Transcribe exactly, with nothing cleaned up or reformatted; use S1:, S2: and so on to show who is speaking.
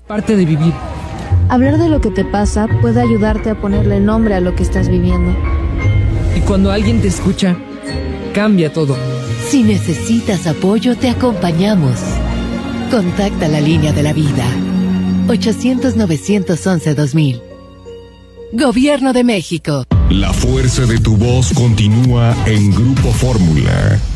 S1: parte de vivir.
S2: Hablar de lo que te pasa puede ayudarte a ponerle nombre a lo que estás viviendo.
S1: Y cuando alguien te escucha, cambia todo.
S3: Si necesitas apoyo, te acompañamos. Contacta la línea de la vida. ochocientos, novecientos once, dos mil. Gobierno de México.
S4: La fuerza de tu voz continúa en Grupo Fórmula.